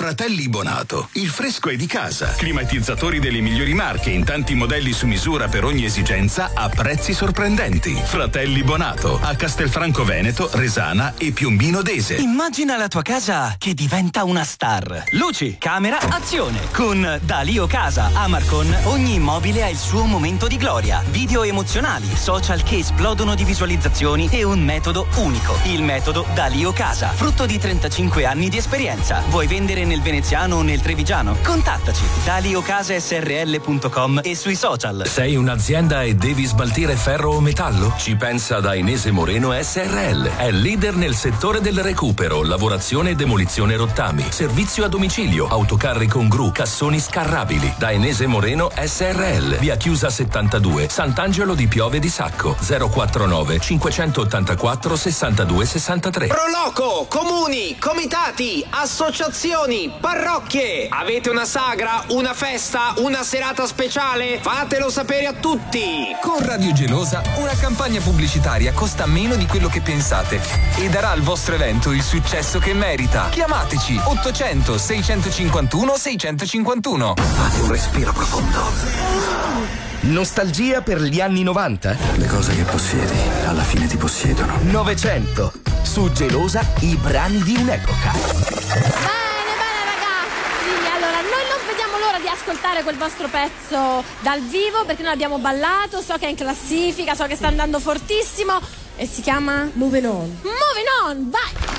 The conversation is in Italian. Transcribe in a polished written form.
Fratelli Bonato, il fresco è di casa. Climatizzatori delle migliori marche in tanti modelli su misura per ogni esigenza a prezzi sorprendenti. Fratelli Bonato, a Castelfranco Veneto, Resana e Piombino Dese. Immagina la tua casa che diventa una star. Luci, camera, azione. Con Dalio Casa a Marcon ogni immobile ha il suo momento di gloria. Video emozionali, social che esplodono di visualizzazioni e un metodo unico. Il metodo Dalio Casa, frutto di 35 anni di esperienza. Vuoi vendere nel veneziano o nel trevigiano? Contattaci. daliocasasrl.com e sui social. Sei un'azienda e devi smaltire ferro o metallo? Ci pensa Dainese Moreno SRL. È leader nel settore del recupero, lavorazione e demolizione rottami, servizio a domicilio, autocarri con gru, cassoni scarrabili. Dainese Moreno SRL. Via Chiusa 72, Sant'Angelo di Piove di Sacco. 049 584 62 63. Proloco, comuni, comitati, associazioni, parrocchie. Avete una sagra, una festa, una serata speciale? Fatelo sapere a tutti. Con Radio Gelosa una campagna pubblicitaria costa meno di quello che pensate e darà al vostro evento il successo che merita. Chiamateci 800 651 651. Fate un respiro profondo. Nostalgia per gli anni 90? Le cose che possiedi alla fine ti possiedono. 900. Su Gelosa i brani di un'epoca. Bene ragazzi, allora noi non vediamo l'ora di ascoltare quel vostro pezzo dal vivo perché noi abbiamo ballato, so che è in classifica, so che sta andando fortissimo e si chiama Moving On. Moving On, vai!